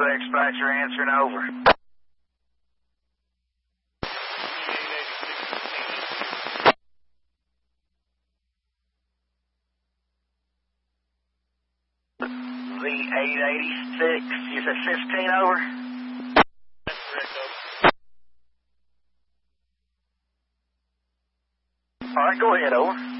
Dispatcher answering over. V886, you said 15 over? That's correct, over. Alright, go ahead, over.